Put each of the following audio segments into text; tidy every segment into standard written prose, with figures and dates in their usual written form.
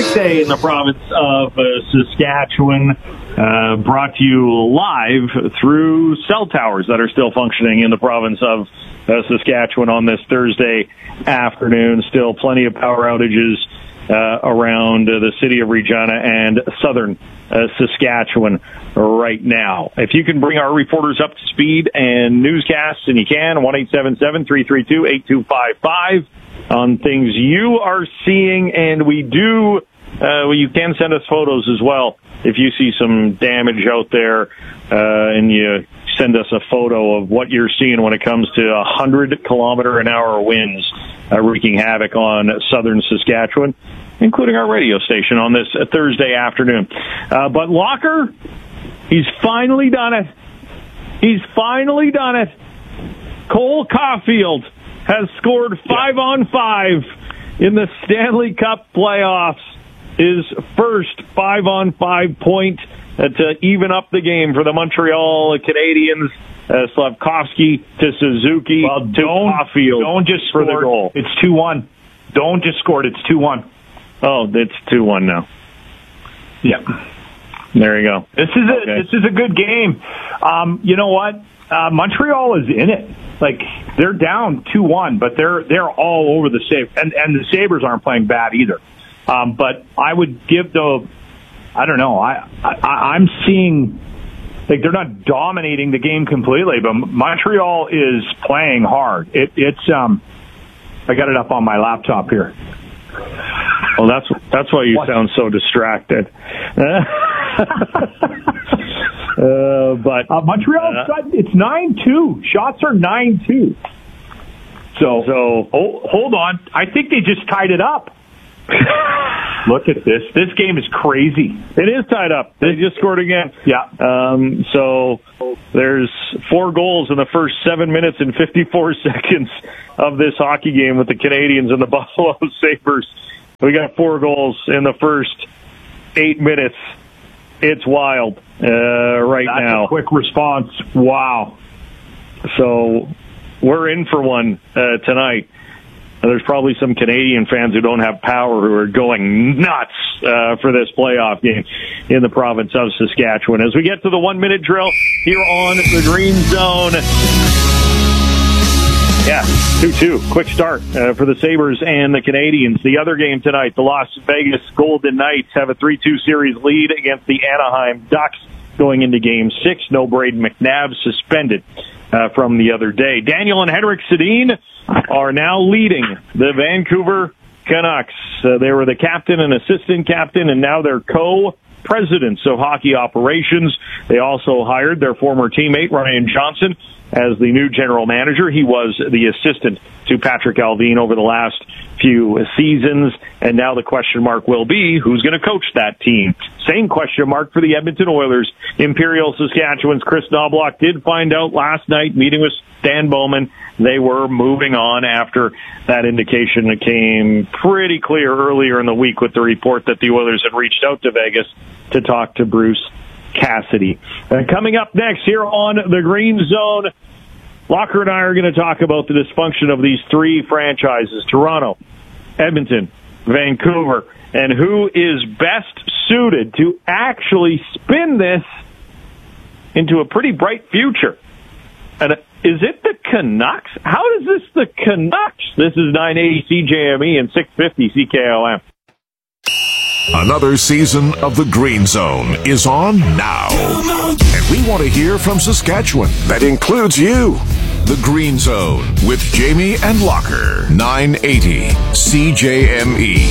Day in the province of Saskatchewan, brought to you live through cell towers that are still functioning in the province of Saskatchewan on this Thursday afternoon. Still plenty of power outages around the city of Regina and southern Saskatchewan right now. If you can bring our reporters up to speed and newscasts, and you can, 1-877-332-8255 on things you are seeing, and we do. You can send us photos as well if you see some damage out there, and you send us a photo of what you're seeing when it comes to 100-kilometer-an-hour winds wreaking havoc on southern Saskatchewan, including our radio station on this Thursday afternoon. But Locker, he's finally done it. He's finally done it. Cole Caulfield has scored 5 on 5 in the Stanley Cup playoffs. His first 5 on 5 point to even up the game for the Montreal Canadiens. Slavkovsky to Suzuki to Caulfield. Don't just for score. The goal. It's 2-1. Don't just score it. It's 2-1. Oh, it's 2-1 now. Yeah. There you go. This is a good game. You know what? Montreal is in it. Like, they're down 2-1, but they're all over the Sabres. And the Sabres aren't playing bad either. But I would give I don't know. I'm seeing, like, they're not dominating the game completely, but Montreal is playing hard. It's I got it up on my laptop here. Well, that's why you sound so distracted. But Montreal, it's 9-2. Shots are 9-2. So hold on. I think they just tied it up. Look at this. This game is crazy. It is tied up. They just scored again. Yeah. So there's 4 goals in the first 7 minutes and 54 seconds of this hockey game with the Canadiens and the Buffalo Sabres. We got 4 goals in the first 8 minutes. It's wild right now. That's a quick response. Wow. So we're in for one tonight. There's probably some Canadian fans who don't have power who are going nuts for this playoff game in the province of Saskatchewan. As we get to the 1-minute drill here on the Green Zone. Yeah, 2-2. Quick start for the Sabres and the Canadiens. The other game tonight, the Las Vegas Golden Knights have a 3-2 series lead against the Anaheim Ducks going into Game 6. No Braden McNabb, suspended from the other day. Daniel and Henrik Sedin are now leading the Vancouver Canucks. They were the captain and assistant captain, and now they're co-presidents of hockey operations. They also hired their former teammate, Ryan Johnson, as the new general manager. He was the assistant to Patrick Alvin over the last few seasons, and now the question mark will be who's going to coach that team. Same question mark for the Edmonton Oilers. Imperial Saskatchewan's Chris Knobloch did find out last night, meeting with Stan Bowman, they were moving on after that indication that came pretty clear earlier in the week with the report that the Oilers had reached out to Vegas to talk to Bruce Cassidy. Coming up next here on the Green Zone, Locker and I are going to talk about the dysfunction of these 3 franchises, Toronto, Edmonton, Vancouver, and who is best suited to actually spin this into a pretty bright future. And is it the Canucks? How is this the Canucks? This is 980 CJME and 650 CKOM. Another season of the Green Zone is on now. And we want to hear from Saskatchewan. That includes you. The Green Zone with Jamie and Locker. 980 CJME.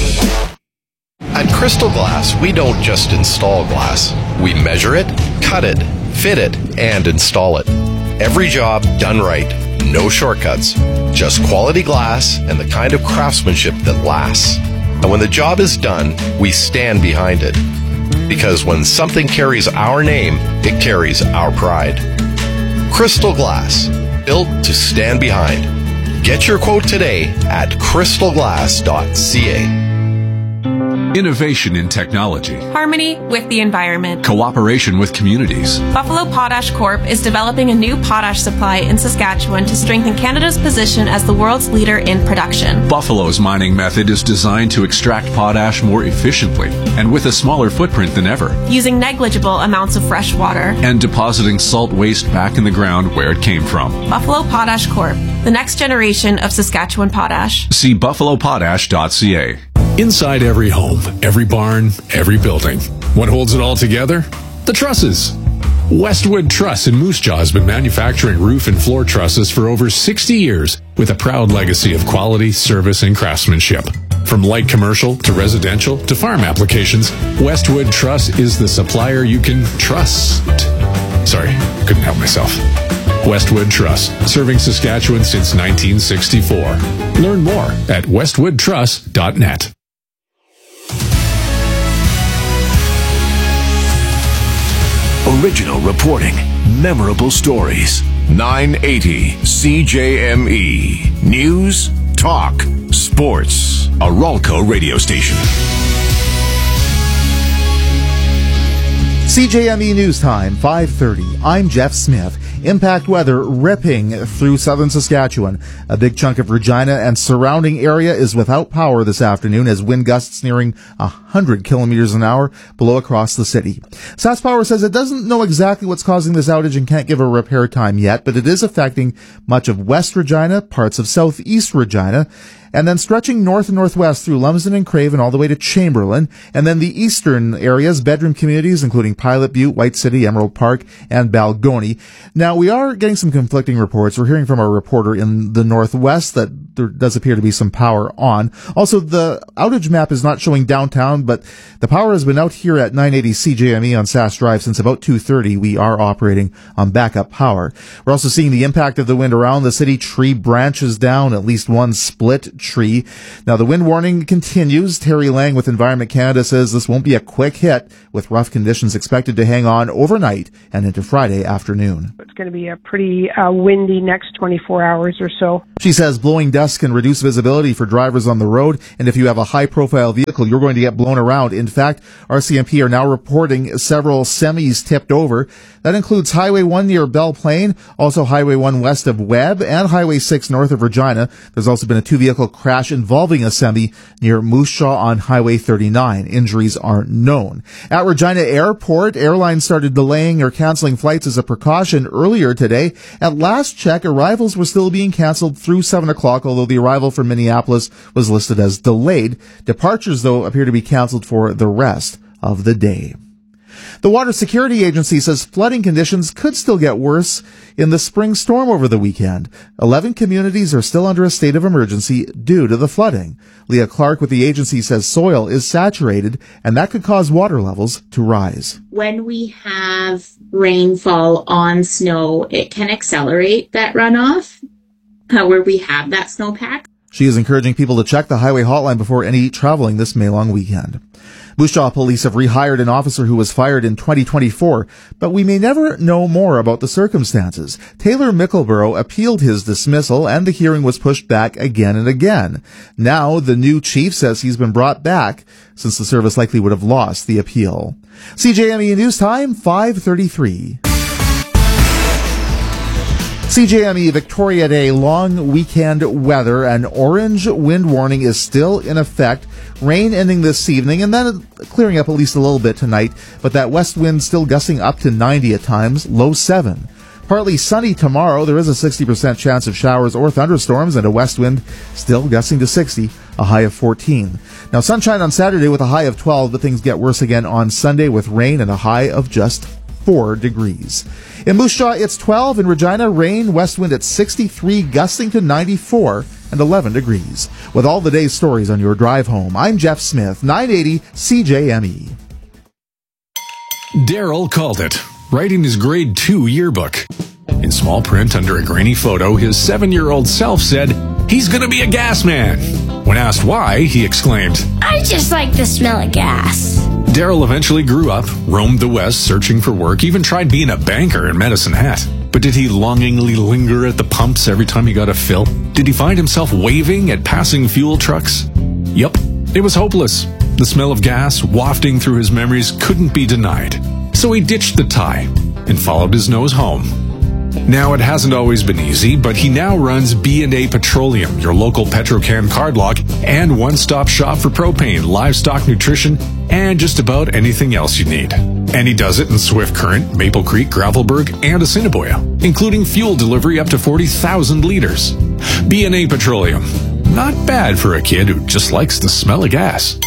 At Crystal Glass, we don't just install glass. We measure it, cut it, fit it, and install it. Every job done right. No shortcuts. Just quality glass and the kind of craftsmanship that lasts. And when the job is done, we stand behind it. Because when something carries our name, it carries our pride. Crystal Glass, built to stand behind. Get your quote today at crystalglass.ca. Innovation in technology. Harmony with the environment. Cooperation with communities. Buffalo Potash Corp is developing a new potash supply in Saskatchewan to strengthen Canada's position as the world's leader in production. Buffalo's mining method is designed to extract potash more efficiently and with a smaller footprint than ever, using negligible amounts of fresh water and depositing salt waste back in the ground where it came from. Buffalo Potash Corp, the next generation of Saskatchewan potash. See buffalopotash.ca. Inside every home, every barn, every building. What holds it all together? The trusses. Westwood Truss in Moose Jaw has been manufacturing roof and floor trusses for over 60 years with a proud legacy of quality, service, and craftsmanship. From light commercial to residential to farm applications, Westwood Truss is the supplier you can trust. Sorry, couldn't help myself. Westwood Truss, serving Saskatchewan since 1964. Learn more at westwoodtruss.net. Original reporting, memorable stories. 980 CJME. News, talk, sports. A Ralco radio station. CJME News Time, 5:30. I'm Jeff Smith. Impact weather ripping through southern Saskatchewan. A big chunk of Regina and surrounding area is without power this afternoon as wind gusts nearing 100 kilometers an hour blow across the city. SaskPower says it doesn't know exactly what's causing this outage and can't give a repair time yet, but it is affecting much of West Regina, parts of southeast Regina, and then stretching north and northwest through Lumsden and Craven all the way to Chamberlain, and then the eastern areas, bedroom communities, including Pilot Butte, White City, Emerald Park, and Balgony. Now, we are getting some conflicting reports. We're hearing from our reporter in the northwest that there does appear to be some power on. Also, the outage map is not showing downtown, but the power has been out here at 980 CJME on Sask Drive since about 2:30. We are operating on backup power. We're also seeing the impact of the wind around the city. Tree branches down, at least one split tree. Now, the wind warning continues. Terry Lang with Environment Canada says this won't be a quick hit, with rough conditions expected to hang on overnight and into Friday afternoon. It's going to be a pretty windy next 24 hours or so. She says blowing dust can reduce visibility for drivers on the road, and if you have a high-profile vehicle, you're going to get blown around. In fact, RCMP are now reporting several semis tipped over. That includes Highway 1 near Belle Plaine, also Highway 1 west of Webb, and Highway 6 north of Regina. There's also been a two-vehicle crash involving a semi near Moose Jaw on Highway 39. Injuries aren't known. At Regina Airport, airlines started delaying or canceling flights as a precaution earlier today. At last check, arrivals were still being canceled through 7 o'clock, although the arrival from Minneapolis was listed as delayed. Departures, though, appear to be canceled for the rest of the day. The Water Security Agency says flooding conditions could still get worse in the spring storm over the weekend. 11 communities are still under a state of emergency due to the flooding. Leah Clark with the agency says soil is saturated, and that could cause water levels to rise. When we have rainfall on snow, it can accelerate that runoff where we have that snowpack. She is encouraging people to check the highway hotline before any traveling this May-long weekend. Moose Jaw police have rehired an officer who was fired in 2024, but we may never know more about the circumstances. Taylor Mickleborough appealed his dismissal, and the hearing was pushed back again and again. Now, the new chief says he's been brought back, since the service likely would have lost the appeal. CJME News Time, 5:33. CJME Victoria Day long weekend weather. An orange wind warning is still in effect. Rain ending this evening and then clearing up at least a little bit tonight, but that west wind still gusting up to 90 at times, low 7. Partly sunny tomorrow. There is a 60% chance of showers or thunderstorms and a west wind still gusting to 60, a high of 14. Now sunshine on Saturday with a high of 12, but things get worse again on Sunday with rain and a high of just 4 degrees. In Moose Jaw, it's 12. In Regina, rain, west wind at 63, gusting to 94 and 11 degrees. With all the day's stories on your drive home, I'm Jeff Smith, 980 CJME. Daryl called it, writing his grade 2 yearbook. In small print under a grainy photo, his 7-year-old self said, "He's going to be a gas man." When asked why, he exclaimed, "I just like the smell of gas." Daryl eventually grew up, roamed the West searching for work, even tried being a banker in Medicine Hat. But did he longingly linger at the pumps every time he got a fill? Did he find himself waving at passing fuel trucks? Yup. It was hopeless. The smell of gas wafting through his memories couldn't be denied. So he ditched the tie and followed his nose home. Now, it hasn't always been easy, but he now runs B&A Petroleum, your local Petrocan card lock and one-stop shop for propane, livestock nutrition, and just about anything else you need. And he does it in Swift Current, Maple Creek, Gravelburg, and Assiniboia, including fuel delivery up to 40,000 liters. B&A Petroleum. Not bad for a kid who just likes the smell of gas.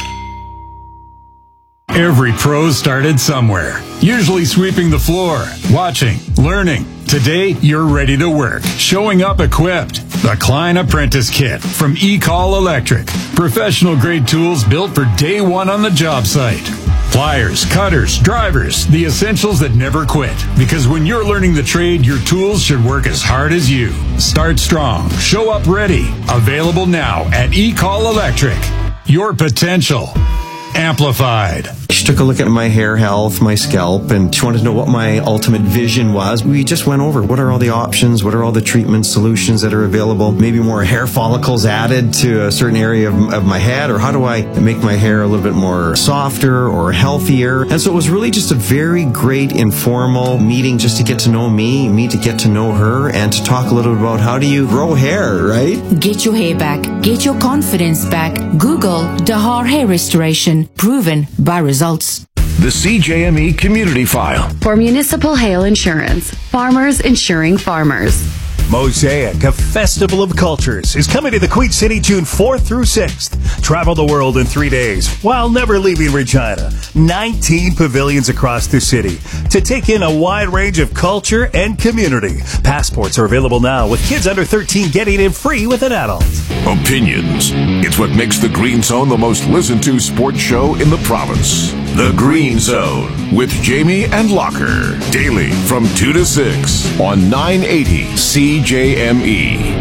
Every pro started somewhere, usually sweeping the floor, watching, learning. Today, you're ready to work, showing up equipped. The Klein Apprentice Kit from E-Call Electric. Professional-grade tools built for day one on the job site. Pliers, cutters, drivers, the essentials that never quit. Because when you're learning the trade, your tools should work as hard as you. Start strong, show up ready. Available now at E-Call Electric. Your potential amplified. She took a look at my hair health, my scalp, and she wanted to know what my ultimate vision was. We just went over what are all the options, what are all the treatment solutions that are available, maybe more hair follicles added to a certain area of my head, or how do I make my hair a little bit more softer or healthier. And so it was really just a very great informal meeting just to get to know me to get to know her, and to talk a little bit about how do you grow hair, right? Get your hair back, get your confidence back. Google Dahar Hair Restoration, proven by results. The CJME Community File. For Municipal Hail Insurance, farmers insuring farmers. Mosaic, a festival of cultures, is coming to the Queen City June 4th through 6th. Travel the world in 3 days while never leaving Regina. 19 pavilions across the city to take in a wide range of culture and community. Passports are available now, with kids under 13 getting in free with an adult. Opinions. It's what makes the Green Zone the most listened to sports show in the province. The Green Zone with Jamie and Locker. Daily from 2 to 6 on 980 CJME.